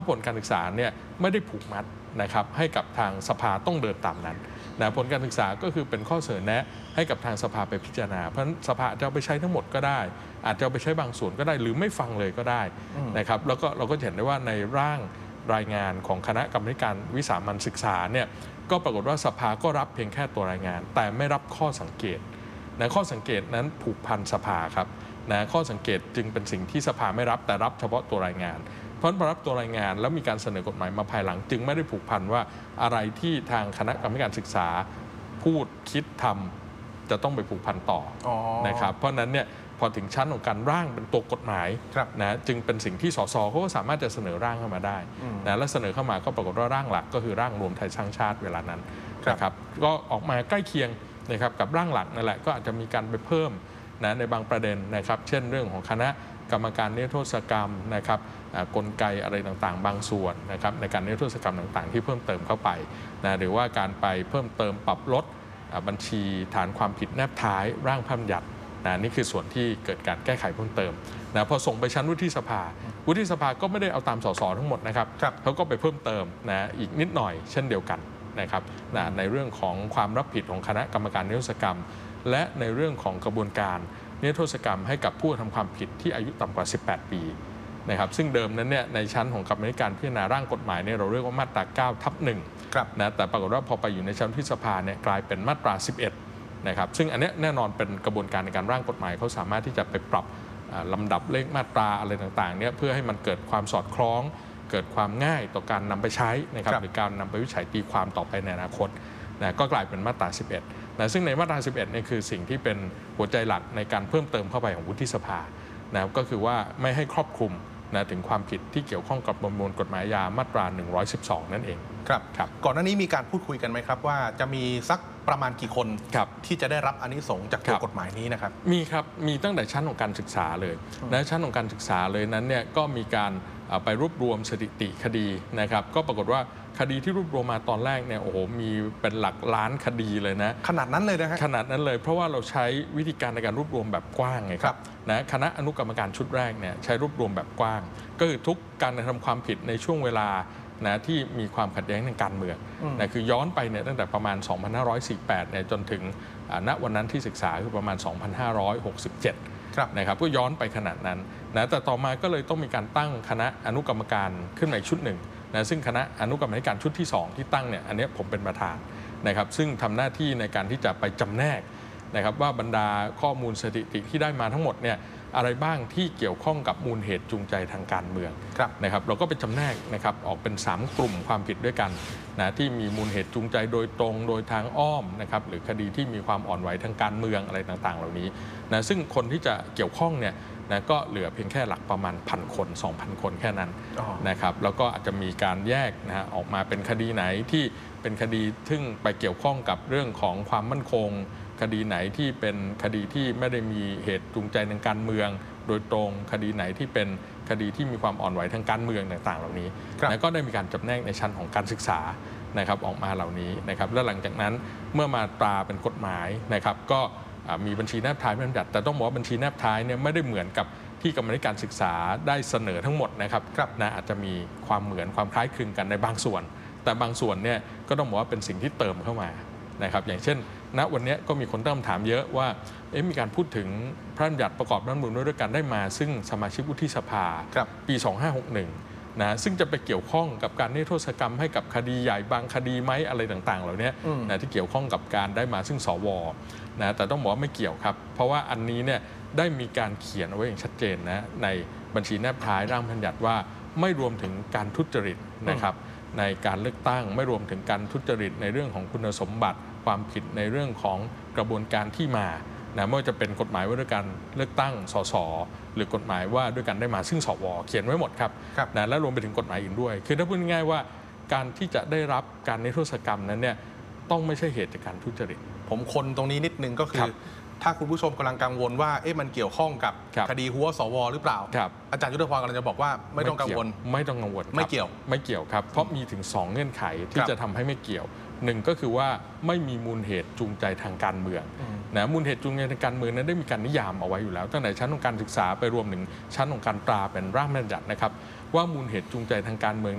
ผลการศึกษาเนี่ยไม่ได้ผูกมัดนะครับให้กับทางสภาต้องเดินตามนั้นนะผลการศึกษาก็คือเป็นข้อเสนอแนะให้กับทางสภาไปพิจารณาเพราะฉะนั้นสภาจะเอาไปใช้ทั้งหมดก็ได้อาจจะเอาไปใช้บางส่วนก็ได้หรือไม่ฟังเลยก็ได้นะครับแล้วก็เราก็เห็นได้ว่าในร่างรายงานของคณะกรรมการวิสามัญศึกษาเนี่ยก็ปรากฏว่าสภาก็รับเพียงแค่ตัวรายงาน แต่ไม่รับข้อสังเกตนะข้อสังเกตนั้นผูกพันสภาครับนะข้อสังเกตจึงเป็นสิ่งที่สภาไม่รับแต่รับเฉพาะตัวรายงานเพราะพอรับตัวรายงานแล้วมีการเสนอกฎหมายมาภายหลังจึงไม่ได้ผูกพันว่าอะไรที่ทางคณะกรรมการศึกษาพูดคิดทำจะต้องไปผูกพันต่อนะครับเพราะนั้นเนี่ยพอถึงชั้นของการร่างเป็นตัวกฎหมายนะจึงเป็นสิ่งที่สสเขาก็สามารถจะเสนอร่างเข้ามาได้นะและเสนอเข้ามาก็ปรากฏว่าร่างหลักก็คือร่างรวมไทยสร้างชาติเวลานั้นนะครับก็ออกมาใกล้เคียงนะครับกับร่างหลักนั่นแหละก็อาจจะมีการไปเพิ่มนะในบางประเด็นนะครับเช่นเรื่องของคณะกรรมการนิรโทษกรรมนะครับกลไกอะไรต่างๆบางส่วนนะครับในการนิรโทษกรรมต่างๆที่เพิ่มเติมเข้าไปนะหรือว่าการไปเพิ่มเติมปรับลดบัญชีฐานความผิดแนบท้ายร่างพระบัญญัตินะนี่คือส่วนที่เกิดการแก้ไขเพิ่มเติมนะพอส่งไปชั้นวุฒิสภาก็ไม่ได้เอาตามสสทั้งหมดนะครับเขาก็ไปเพิ่มเติมนะอีกนิดหน่อยเช่นเดียวกันนะครับนะในเรื่องของความรับผิดของคณะกรรมการนิรโทษกรรมและในเรื่องของกระบวนการนิรโทษกรรมให้กับผู้ทำความผิดที่อายุต่ำกว่า18 ปีนะครับซึ่งเดิมนั้นเนี่ยในชั้นของกรรมการพิจารณาร่างกฎหมายเนี่ยเราเรียกว่ามาตรา9/1นะแต่ปรากฏว่าพอไปอยู่ในชั้นที่สภาเนี่ยกลายเป็นมาตรา11นะครับซึ่งอันนี้แน่นอนเป็นกระบวนการในการร่างกฎหมายเขาสามารถที่จะไปปรับลำดับเลขมาตราอะไรต่างๆเนี่ยเพื่อให้มันเกิดความสอดคล้องเกิดความง่ายต่อการนำไปใช้นะครับหรือการนำไปวิจัยตีความต่อไปในอนาคตนะก็กลายเป็นมาตรา11นะซึ่งในมาตรา11เนี่ยคือสิ่งที่เป็นหัวใจหลักในการเพิ่มเติมเข้าไปของวุฒิสภานะก็คือว่าไม่ให้ครอบคลุมนะถึงความผิดที่เกี่ยวข้องกับประมวลกฎหมายอาญามาตรา112นั่นเองครับก่อนหน้านี้มีการพูดคุยกันไหมครับว่าจะมีสักประมาณกี่คนที่จะได้รับอานิสงส์จากตัวกฎหมายนี้นะครับมีครับมีตั้งแต่ชั้นของการศึกษาเลยนะชั้นของการศึกษาเลยนั้นเนี่ยก็มีการไปรวบรวมสถิติคดีนะครับก็ปรากฏว่าคดีที่รวบรวมมาตอนแรกเนี่ยโอ้โหมีเป็นหลักล้านคดีเลยนะขนาดนั้นเลยนะฮะขนาดนั้นเลยเพราะว่าเราใช้วิธีการในการรวบรวมแบบกว้างไงครับนะคณะอนุกรรมการชุดแรกเนี่ยใช้รวบรวมแบบกว้างก็คือทุกการกระทำความผิดในช่วงเวลานะที่มีความขัดแย้งทางการเมืองนะคือย้อนไปเนี่ยตั้งแต่ประมาณ 2548 เนี่ยจนถึงณวันนั้นที่ศึกษาคือประมาณ 2567 นะครับก็ย้อนไปขนาดนั้นนะแต่ต่อมาก็เลยต้องมีการตั้งคณะอนุกรรมการขึ้นมาอีกชุดหนึ่งนะซึ่งคณะอนุกรรมการชุดที่2ที่ตั้งเนี่ยอันนี้ผมเป็นประธานนะครับซึ่งทำหน้าที่ในการที่จะไปจำแนกนะครับว่าบรรดาข้อมูลสถิติที่ได้มาทั้งหมดเนี่ยอะไรบ้างที่เกี่ยวข้องกับมูลเหตุจูงใจทางการเมืองนะครับเราก็ไปจำแนกนะครับออกเป็น3กลุ่มความผิดด้วยกันนะที่มีมูลเหตุจูงใจโดยตรงโดยทางอ้อมนะครับหรือคดีที่มีความอ่อนไหวทางการเมืองอะไรต่างๆเหล่านี้นะซึ่งคนที่จะเกี่ยวข้องเนี่ยนะก็เหลือเพียงแค่หลักประมาณ1,000 คน 2,000 คนแค่นั้นนะครับแล้วก็อาจจะมีการแยกนะฮะออกมาเป็นคดีไหนที่เป็นคดีซึ่งไปเกี่ยวข้องกับเรื่องของความมั่นคงคดีไหนที่เป็นคดีที่ไม่ได้มีเหตุจูงใจทางการเมืองโดยตรงคดีไหนที่เป็นคดีที่มีความอ่อนไหวทางการเมืองต่างๆเหล่านี้นะก็ได้มีการจำแนกในชั้นของการศึกษานะครับออกมาเหล่านี้นะครับและหลังจากนั้นเมื่อมาตราเป็นกฎหมายนะครับก็มีบัญชีแนบท้ายไม่บรรยัติแต่ต้องบอกว่าบัญชีแนบท้ายเนี่ยไม่ได้เหมือนกับที่กรรมการศึกษาได้เสนอทั้งหมดนะครับนะอาจจะมีความเหมือนความคล้ายคลึงกันในบางส่วนแต่บางส่วนเนี่ยก็ต้องบอกว่าเป็นสิ่งที่เติมเข้ามานะครับอย่างเช่นณวันนี้ก็มีคนตั้งคำถามเยอะว่ามีการพูดถึงพระราชบัญญัติประกอบรัฐธรรมนูญด้วยกันได้มาซึ่งสมาชิกวุฒิสภาปี 2561นะซึ่งจะไปเกี่ยวข้องกับการนิรโทษกรรมให้กับคดีใหญ่บางคดีไหมอะไรต่างๆเหล่านี้นะที่เกี่ยวข้องกับการได้มาซึ่งสวนะแต่ต้องบอกว่าไม่เกี่ยวครับเพราะว่าอันนี้เนี่ยได้มีการเขียนเอาไว้อย่างชัดเจนนะในบัญชีแนบท้ายร่างบัญญัติว่าไม่รวมถึงการทุจริตนะครับในการเลือกตั้งไม่รวมถึงการทุจริตในเรื่องของคุณสมบัติความผิดในเรื่องของกระบวนการที่มานะไม่ว่าจะเป็นกฎหมายว่าด้วยการเลือกตั้งสสหรือกฎหมายว่าด้วยการได้มาซึ่งสวเขียนไว้หมดครับนะและรวมไปถึงกฎหมายอื่นด้วยคือถ้าพูดง่ายๆว่าการที่จะได้รับการนิรโทษกรรมนั้นเนี่ยต้องไม่ใช่เหตุจากการทุจริตผมคนตรงนี้นิดนึงก็คือถ้าคุณผู้ชมกำลังกังวลว่ามันเกี่ยวข้องกับคดีหัวสวหรือเปล่าอาจารย์ยุทธพรกำลังจะบอกว่าไม่ต้องกังวลไม่ต้องกังวลไม่เกี่ยวครับเพราะมีถึง2เงื่อนไขที่จะทำให้ไม่เกี่ยวหนึ่งก็คือว่าไม่มีมูลเหตุจูงใจทางการเมืองนะมูลเหตุจูงใจทางการเมืองนั้นได้มีการนิยามเอาไว้อยู่แล้วตั้งแต่ชั้นของการศึกษาไปรวมถึงชั้นของการตราเป็นร่างบัญญัตินะครับว่ามูลเหตุจูงใจทางการเมือง